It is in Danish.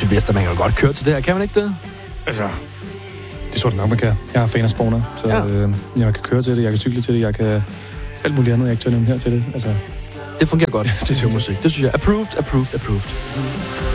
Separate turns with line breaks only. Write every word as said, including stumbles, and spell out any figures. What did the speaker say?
Sylvester, man kan jo godt køre til det her, kan man ikke det?
Altså, det tror jeg nok, man kan. Jeg er fan af Spawner, så ja. øh, jeg kan køre til det, jeg kan cykle til det, jeg kan alt muligt andet, jeg kan tage dem her til det. Altså,
det fungerer godt til showmusik. Det synes jeg. Approved, approved, approved.